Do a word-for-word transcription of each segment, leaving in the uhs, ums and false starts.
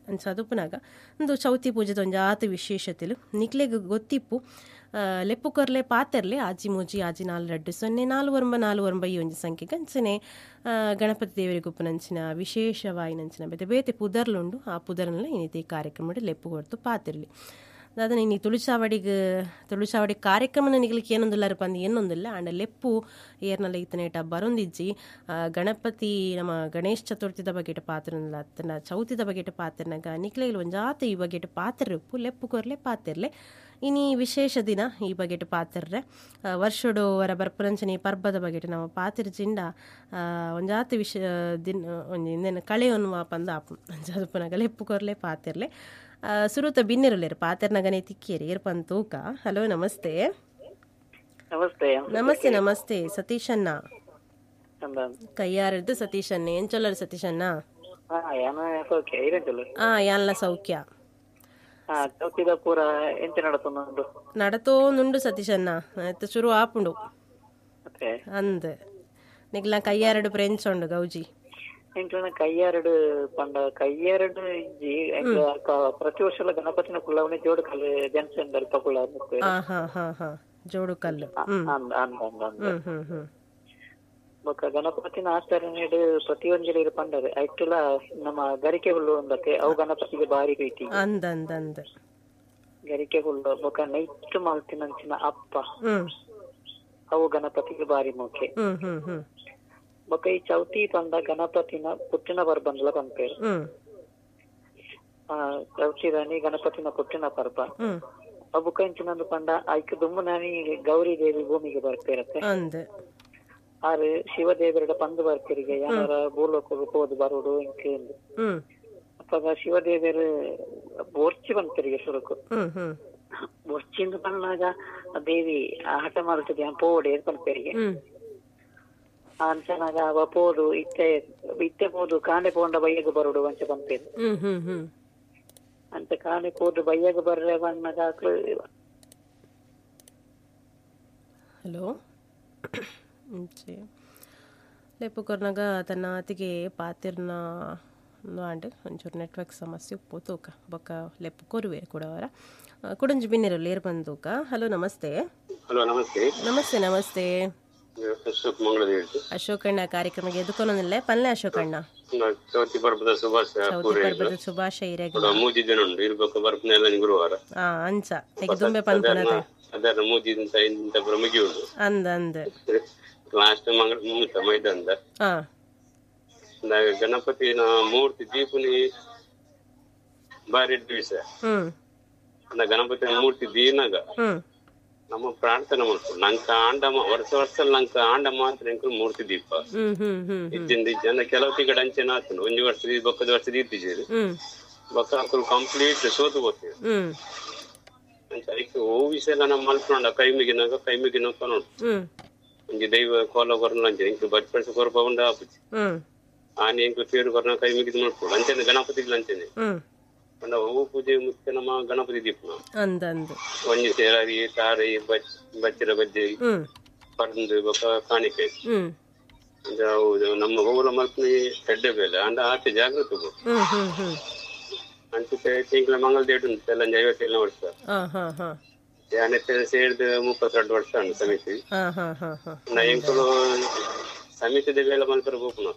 ಅಂತ ಚದುಪುನಾಗ ಒಂದು ಚೌತಿ ಪೂಜೆದ ಒಂದು ಆತ ವಿಶೇಷತೆಲು ನಿಕ್ಲೆಗ್ ಗೊತ್ತಿಪ್ಪು ಲೆಪ್ಪು ಕೊರ್ಲೆ ಪಾತೆರ್ಲೆ ಆಜಿ ಮೂಜಿ ಆಜಿ ನಾಲ್ ರಡ್ಡು ಸೊನ್ನೆ ನಾಲು ಒಂಬ ನಾಲು ಒಂಬ ಈ ಒಂಜಿ ಸಂಖ್ಯೆಗೆ ಅಂಚನೆ ಗಣಪತಿ ದೇವರಿಗೆ ಉಪ್ಪುನಂಚಿನ ವಿಶೇಷವಾಯಿನಂಚಿನ ಬೇತೆ ಬೇತೆ ಪುದರ್ಲುಂಡು ಆ ಪುದರ್ನೆಲ್ಲ ಇನ್ನಿತಿ ಕಾರ್ಯಕ್ರಮ ಲೆಪ್ಪು ಕೊಡ್ತು ಪಾತಿರ್ಲಿ ಅದಾದ ಇನ್ನು ತುಳುಚಾವಡಿಗೆ ತುಳುಚಾವಡಿ ಕಾರ್ಯಕ್ರಮನ ನಿಗಲಿಕ್ಕೆ ಏನೊಂದಿಲ್ಲ ಪಂದು ಏನೊಂದಿಲ್ಲ ಆಂಡ ಲೆಪ್ಪು ಏರ್ನಲ್ಲ ಈತನೇಟ ಬರೊಂದಿಜ್ಜಿ ಗಣಪತಿ ನಮ್ಮ ಗಣೇಶ್ ಚತುರ್ಥಿದ ಬಗೆಟ್ ಪಾತ್ರನಲ್ಲ ಅತ್ತನ ಚೌತಿದ ಬಗೆಟ್ ಪಾತ್ರನಾಗ ನಿಕ್ಲೆಗಳು ಒಂಜಾತ ಈ ಬಗೆಟ್ ಪಾತ್ರ ಉಪ್ಪು ಲೆಪ್ಪು ಕೊರ್ಲೆ ಪಾತಿರ್ಲೆ ಇನಿ ವಿಶೇಷ ದಿನ ಈ ಬಗೆಟ್ ಪಾತಿರ್ರೆ ವರ್ಷಡು ವರ ಬರ್ಪುರಂಚನೆ ಪರ್ಬದ ಬಗೆಟ್ ನಾವು ಪಾತಿರ್ ಜಿಂಡ ಒಂಜಾತ ವಿಷ ದಿನ ಒಂದು ಇಂದೇನು ಕಳೆ ಅನ್ನುವ ಪಂದ ಆಪು ಜದಪುನಾಗ ಲೆಪ್ಪು ಕೊರ್ಲೆ ಪಾತಿರ್ಲೆ ಸುರುತ ಬಿನ್ನಿರಲೇರು ಪಾತೆರ್ನಗನೆ ತಿಕ್ಕಿರಿ ಏರ್ಪನ್ ತೂಕ. ಹಲೋ ನಮಸ್ತೆ. ನಮಸ್ತೆ ನಮಸ್ತೆ ನಮಸ್ತೆ ಸತೀಶಣ್ಣ ಕೈಯಾರದ್ದು ಸತೀಶಣ್ಣ ಏನ್ ಚೊಲ್ಲರು ಸತೀಶಣ್ಣ? ಹಾ ಯಾನ್ಲ ಸೌಖ್ಯ ನಡತೋ ನುಂಡು ಸತೀಶಣ್ಣ ಆಯ್ತು ಶುರು ಆಪುಂಡು ಅಂದ್ ನಿಗ್ಲ ಕೈಯಾರಡು ಫ್ರೆಂಡ್ಸ್ ಉಂಡು ಗೌಜಿ ಕೈಯಾರಡು ಪಂಡ ಕೈಯಾರಡು ಇಜ್ಜಿ ಪ್ರತಿ ವರ್ಷ ಗಣಪತಿನ ಕುಳ್ಳವನೇ ಜೋಡು ಕಲ್ಲು ಜನ್ಸನ್ ಅಲ್ಪ ಕುಳ್ಳ ಜೋಡು ಕಲ್ಲು ಬೊಕ್ಕ ಗಣಪತಿನ ಆಚರಣೆ ಪ್ರತಿಯೊಂದು ಪಂಡದು ಐಟುಲ ನಮ್ಮ ಗರಿಕೆ ಹುಲ್ಲು ಒಂದಕ್ಕೆ ಅವು ಗಣಪತಿಗೆ ಬಾರಿ ಪ್ರೀತಿ ಅಂದಂದ ಗರಿಕೆ ಹುಲ್ಲು ಬೊಕ್ಕ ನೈಟ್ ಮಾಲ್ತಿನಂಚಿನ ಅಪ್ಪ ಅವು ಗಣಪತಿಗೆ ಬಾರಿ ಮುಖ್ಯ. ಬೊಕ್ಕ ಈ ಚೌತಿ ಪಂಡ ಗಣಪತಿನ ಪುಟ್ಟಿನ ಪರ್ಬಂದ್ಲ ಪಂಪೇರು ಚೌತಿ ರಾಣಿ ಗಣಪತಿನ ಪುಟ್ಟಿನ ಪರ್ಬ ಬೊಕ್ಕ ಇಂಚಿನೊಂದು ಪಂಡ ಐಕ್ ದುಮ್ಮು ನಾನಿ ಗೌರಿ ದೇವಿ ಭೂಮಿಗೆ ಬರ್ತಿರತ್ತೆ ಆರು ಶಿವದೇವರ ಪಂದು ಬರ್ತಿರಿಗೆ ಯಾರ ಭೂಲೋಕ ಹೋದ್ ಬರೋಡು ಇಂಕ ಅಪ್ಪಾಗ ಶಿವದೇವರು ಬೋರ್ಚಿ ಬಂತಿರಿಗೆ ಸುರುಕು ಬೋರ್ಚಿಂದ ಬಂದಾಗ ದೇವಿ ಹಠ ಮಾಡ್ತದೆ ಪೋಡಿ ಪಂಪೇರಿಗೆ ಅಂಚನಾಗ ಅವ ಪೋದು ಇತ್ತೆ ಇತ್ತೆ ಪೋದು ಕಾಣೆ ಪೋಂಡ ಬಯ್ಯಗ ಬರೋಡು ಅಂಚ ಪಂಪೇರು ಅಂತ ಕಾಣೆ ಪೋದು ಬಯ್ಯಗ ಬರ್ರೆ ಬಣ್ಣಗ ಹಲೋ ಲೆಪ್ಪು ಕೊರ್ನಾಗ ತನ್ನ ಅತಿಗೆ ಪಾತಿರ್ನ ಅಂಡ್ ಒಂಚೂರು ನೆಟ್ವರ್ಕ್ ಸಮಸ್ಯೆ ಉಪ್ಪು ತೂಕ ಬೊಕ್ಕ ಲೆಪ್ಪು ಕೊರುವೆ ಕೂಡ ಅವರ ಕುಡಂಜಿ ಬಿನ್ನಿರಲ್ಲ ಏರ್ ಬಂದೂಕ. ಹಲೋ ನಮಸ್ತೆ. ಹಲೋ ನಮಸ್ತೆ. ನಮಸ್ತೆ ನಮಸ್ತೆ ಅಶೋಕಣ್ಣ ಕಾರ್ಯಕ್ರಮಕ್ಕೆ ಎದುಕೊನೊಂದಿಲ್ಲ ಪನ್ಲೆ ಅಶೋಕಣ್ಣ ಚೌತಿ ಪರ್ಬದ ಶುಭಾಶಯ ಚೌತಿ ಪರ್ಬದ ಶುಭಾಶಯ ಇರಗೆ ಮೂಜಿ ದಿನ ಉಂಟು ಇರ್ಬೇಕು ಬರ್ಪನೆಲ್ಲ ಗುರುವಾರ ಹಾ ಅಂಚ ಈಗ ದುಂಬೆ ಪನ್ಪನದ ಅದರ ಮೂಜಿ ದಿನ ಇಂತ ಪ್ರಮುಖಿ ಉಂಟು ಅಂದ ಅಂದ ಲಾಸ್ಟ್ ಮಂಗಳ ಮುಗಿತ ಮೈದಂದ ಹಾ ಗಣಪತಿನ ಮೂರ್ತಿ ದೀಪುನಿ ಬಾರಿ ದಿವಸ ಹ್ಮ್ ಗಣಪತಿನ ಮೂರ್ತಿ ದೀನಾಗ ಹ್ಮ್ ನಮ್ಮ ಪ್ರಾರ್ಥನೆ ಮಾಡ್ಕೊಂಡು ನಂಕ ಆಂಡ ವರ್ಷ ವರ್ಷ ನಂಕ ಆಂಡ ಮಾತ್ರ ಎಂಕ ಮೂರ್ತಿ ದೀಪ ಇದ್ದಿಂದ ಜನ ಕೆಲವು ತಿಗಡ ಅಂಚೆನ ಆತನು ಒಂಜಿ ವರ್ಷದ ಬೊಕ್ಕದ ವರ್ಷದ ಇತ್ತಿಜೇರಿ ಬೊಕ್ಕ ಹಾಕಲು ಕಂಪ್ಲೀಟ್ ಸೋತು ಹೋಗ್ತೇವೆ ಅದಕ್ಕೆ ಓ ವಿಷಯ ನಮ್ಮ ಮಲ್ಕೊಂಡ ಕೈಮಿಗಿನಾಗ ಕೈಮಿಗಿನ ನೋಡು ಒಂಜಿ ದೈವ ಕೋಲ ಕೊರನ ಅಂಚೆ ಇಂಕ ಬಚ್ಪಡಿಸ ಕೊರಪ ಉಂಡ ಆಪುಜಿ ಆನೆ ಇಂಕ ಪೇರು ಕೊರನ ಕೈಮಿಗಿದ್ ನೋಡ್ಕೊಡು ಅಂಚೆನೆ ಗಣಪತಿಗಳು ಅಂಚೆನೆ ಪಂಡ ಹೂ ಪೂಜೆ ಮುಖ್ಯ ನಮ್ಮ ಗಣಪತಿ ದೀಪ ಒಂಜಿ ಸೇರಾರಿ ತಾರಿ ಬಚ್ಚಿರ ಬಜ್ಜಿ ಪರ್ದು ಬೊಕ್ಕ ಕಾಣಿಕೆ ಹೌದು ನಮ್ಮ ಹೂಲ ಮಲ್ಪನೆ ಹೆಡ್ಡೆ ಬೇಲೆ ಅಂಡ ಆಚೆ ಜಾಗೃತಿ ಅಂಚೆ ತಿಂಗಳ ಮಂಗಲ ಡೇಟ್ ಉಂಟು ಎಲ್ಲ ಐವತ್ತೇಳನೇ ವರ್ಷ ಸೇರಿದ ಮುಪ್ಪತ್ತೆರಡು ವರ್ಷ ಉಂಟು ಸಮಿತಿ ನಾ ಎಂಕುಲು ಸಮಿತಿದ ಬೇಲ ಮಲ್ಪರ ಬೋಪುನ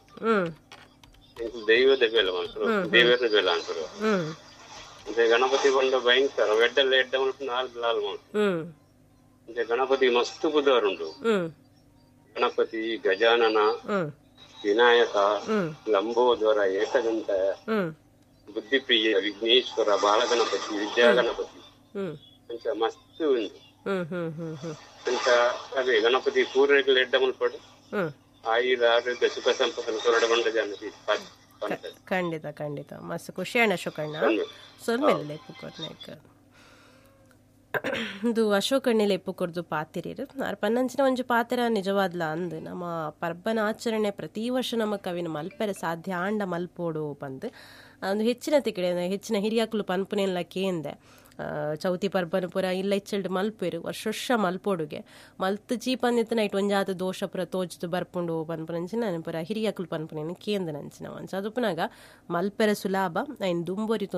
ದೈವದ ಬೇಲ ಮಲ್ಪರು ದೇವರ ಬೇಲ ಅಂತಾರೆ ಗಣಪತಿ ಬಂದ ಭಯಂಕರ ವೆಡ್ಡೆಲ್ಲ ಎಡ್ಡ ಮಲ್ಪು ನಾಲ್ಕು ಲಾಲ್ ಮಲ್ಪು ಗಣಪತಿ ಮಸ್ತ್ ಬುಧವಾರ ಉಂಟು ಗಣಪತಿ ಗಜಾನನ ವಿನಾಯಕ ಲಂಬೋದರ ಏಕದಂತ ಬುದ್ಧಿಪ್ರಿಯ ವಿಘ್ನೇಶ್ವರ ಬಾಲಗಣಪತಿ ವಿದ್ಯಾಗಣಪತಿ ಅಂತ ಮಸ್ತ್ ಉಂಟು ಅಂತ ಅದೇ ಗಣಪತಿ ಪೂರ್ವಗಳು ಎಡ್ಡ ಮಲ್ಪಡು ಆಯುಧ ಆರೋಗ್ಯ ಸುಖ ಸಂಪತ್ತು ಹೊರಡಗೊಂಡ ಜನ ಖಂಡಿತ ಖಂಡಿತ ಮಸ್ತ್ ಖುಷಿ ಅಣ್ಣ ಅಶೋಕಣ್ಣ ಸೊಲ್ಮೇಲೆ ಲೆಪ್ಪು ಕೊರ್ನಾಯ್ಕ ಇದು ಅಶೋಕಣ್ಣೆ ಲೆಪ್ಪು ಕೊರ್ದು ಪಾತಿರಿರು ಆರ್ ಪನ್ನಂಚಿನ ಒಂಜು ಪಾತಿರ ನಿಜವಾದ್ಲ ಅಂದ್ ನಮ್ಮ ಪರ್ಬನ ಆಚರಣೆ ಪ್ರತಿ ವರ್ಷ ನಮ್ಮ ಕವಿನ ಮಲ್ಪೆರೆ ಸಾಧ್ಯ ಆಂಡ ಮಲ್ಪೋಡು ಬಂದು ಒಂದು ಹೆಚ್ಚಿನ ತಿಕಡೆ ಹೆಚ್ಚಿನ ಹಿರಿಯಾಕಲು ಪನ್ಪುನೆಲ್ಲ ಕೇಂದೆ ಚೌತಿ ಪರ್ಬನ ಪುರ ಇಲ್ಲ ಇಚ್ಚಲ್ಡು ಮಲ್ಪೇರು ವರ್ಷ ವರ್ಷ ಮಲ್ಪೋಡುಗೆ ಮಲ್ತ್ ಚೀಪಂದಿತ್ತು ನೈಟ್ ಒಂಜಾತ ದೋಷ ಪುರ ತೋಜದು ಬರ್ಪುಂಡು ಪನ್ಪುನಂಚಿನ ಪುರ ಹಿರಿಯಾಕಲು ಪನ್ಪುನೇನು ಕೇಂದ ನಂಚಿನ ಒಂಚ ಅದು ಪುನಾಗ ಮಲ್ಪೆರೆ ಸುಲಾಭ ಐನ್ ದುಂಬೋರಿ